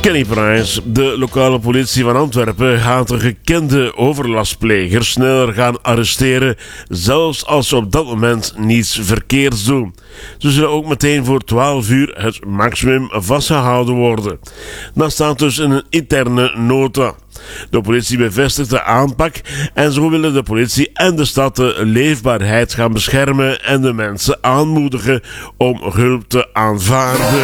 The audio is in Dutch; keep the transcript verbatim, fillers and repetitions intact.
Kenny Price, de lokale politie van Antwerpen, gaat de gekende overlastplegers sneller gaan arresteren, zelfs als ze op dat moment niets verkeerds doen. Ze zullen ook meteen voor twaalf uur het maximum vastgehouden worden. Dat staat dus in een interne nota. De politie bevestigt de aanpak en zo willen de politie en de stad de leefbaarheid gaan beschermen en de mensen aanmoedigen om hulp te aanvaarden.